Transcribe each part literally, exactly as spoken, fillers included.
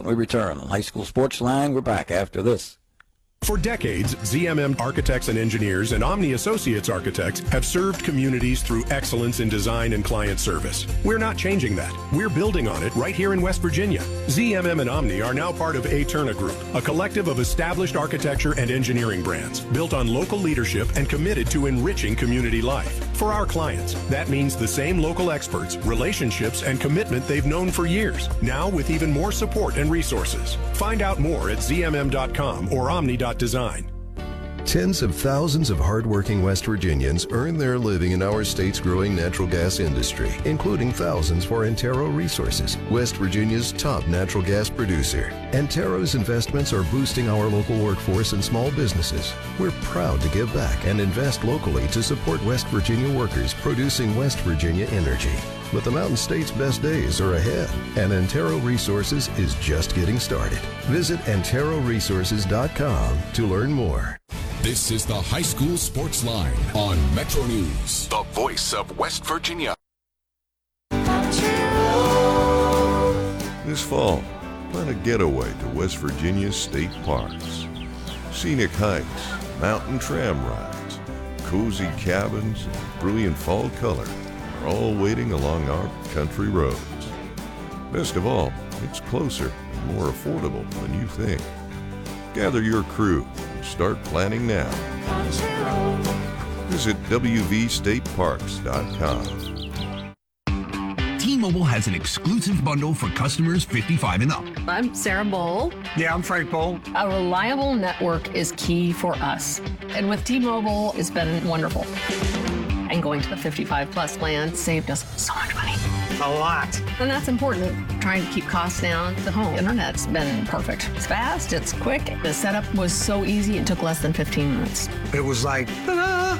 we return on High School Sports Line. We're back after this. For decades, Z M M Architects and Engineers and Omni Associates Architects have served communities through excellence in design and client service. We're not changing that. We're building on it right here in West Virginia. Z M M and Omni are now part of Aeterna Group, a collective of established architecture and engineering brands built on local leadership and committed to enriching community life. For our clients, that means the same local experts, relationships, and commitment they've known for years, now with even more support and resources. Find out more at z m m dot com or omni dot design. Tens of thousands of hardworking West Virginians earn their living in our state's growing natural gas industry, including thousands for Antero Resources, West Virginia's top natural gas producer. Antero's investments are boosting our local workforce and small businesses. We're proud to give back and invest locally to support West Virginia workers producing West Virginia energy. But the Mountain State's best days are ahead, and Antero Resources is just getting started. Visit antero resources dot com to learn more. This is the High School Sports Line on Metro News, the voice of West Virginia. This fall, plan a getaway to West Virginia's state parks. Scenic hikes, mountain tram rides, cozy cabins, and brilliant fall color are all waiting along our country roads. Best of all, it's closer and more affordable than you think. Gather your crew and start planning now. Visit w v state parks dot com. T-Mobile has an exclusive bundle for customers fifty-five and up. I'm Sarah Bowl. Yeah, I'm Frank Bowl. A reliable network is key for us. And with T-Mobile, it's been wonderful. And going to the fifty-five plus plan saved us so much money. A lot. And that's important. Trying to keep costs down. The home internet's been perfect. It's fast, it's quick. The setup was so easy, it took less than fifteen minutes. It was like, ta-da!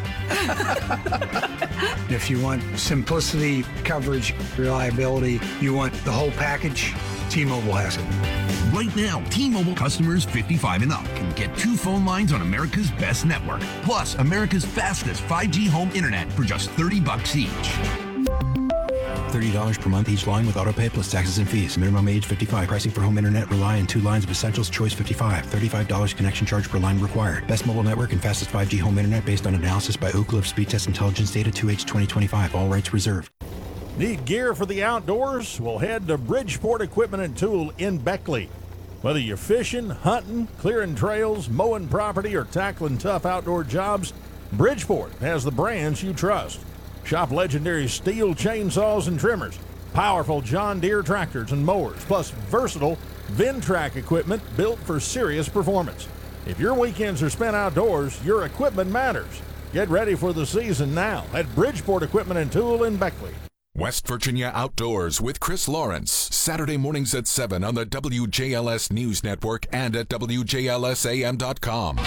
If you want simplicity, coverage, reliability, you want the whole package, T-Mobile has it. Right now, T-Mobile customers fifty-five and up can get two phone lines on America's best network, plus America's fastest five G home internet for just thirty bucks each. thirty dollars per month each line with autopay plus taxes and fees. Minimum age fifty-five. Pricing for home internet rely on two lines of Essentials Choice fifty-five. thirty-five dollars connection charge per line required. Best mobile network and fastest five G home internet based on analysis by Ookla of Speed Test Intelligence Data two H twenty twenty-five. All rights reserved. Need gear for the outdoors? Well, head to Bridgeport Equipment and Tool in Beckley. Whether you're fishing, hunting, clearing trails, mowing property, or tackling tough outdoor jobs, Bridgeport has the brands you trust. Shop legendary steel chainsaws and trimmers, powerful John Deere tractors and mowers, plus versatile Ventrac equipment built for serious performance. If your weekends are spent outdoors, your equipment matters. Get ready for the season now at Bridgeport Equipment and Tool in Beckley. West Virginia Outdoors with Chris Lawrence, Saturday mornings at seven on the W J L S News Network and at W J L S A M dot com.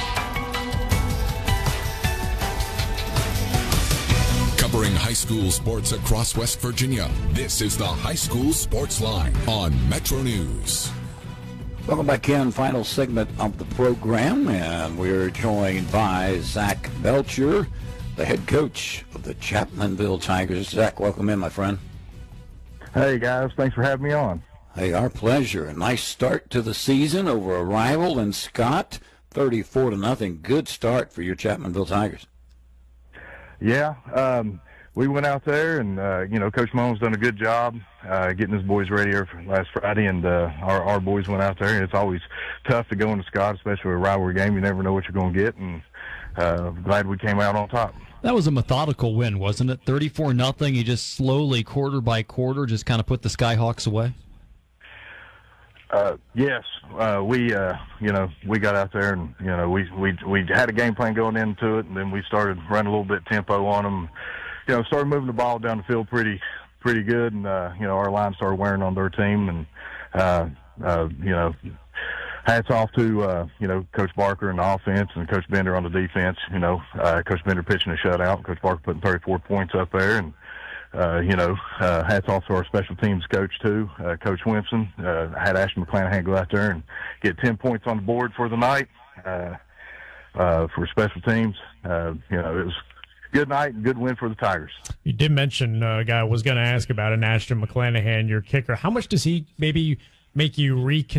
Covering high school sports across West Virginia, this is the High School Sports Line on Metro News. Welcome back in, final segment of the program, and we're joined by Zach Belcher, the head coach of the Chapmanville Tigers. Zach, welcome in, my friend. Hey, guys. Thanks for having me on. Hey, our pleasure. A nice start to the season over a rival in Scott, thirty-four to nothing. Good start for your Chapmanville Tigers. Yeah, um, we went out there, and, uh, you know, Coach Moan's done a good job uh, getting his boys ready here for last Friday, and uh, our, our boys went out there. And it's always tough to go into Scott, especially a rivalry game. You never know what you're going to get, and uh, glad we came out on top. That was a methodical win, wasn't it? thirty-four nothing. You just slowly, quarter by quarter, just kind of put the Skyhawks away? Uh, yes, uh, we, uh, you know, we got out there and, you know, we, we, we had a game plan going into it, and then we started running a little bit tempo on them. You know, started moving the ball down the field pretty, pretty good. And, uh, you know, our line started wearing on their team, and, uh, uh, you know, hats off to, uh, you know, Coach Barker and the offense and Coach Bender on the defense. You know, uh, Coach Bender pitching a shutout, Coach Barker putting thirty-four points up there. And, uh, you know, uh, hats off to our special teams coach, too, uh, Coach Wimpson. Uh, had Ashton McClanahan go out there and get ten points on the board for the night uh, uh, for special teams. Uh, you know, it was a good night and good win for the Tigers. You did mention, uh, guy was going to ask about an Ashton McClanahan, your kicker. How much does he maybe make you reconsider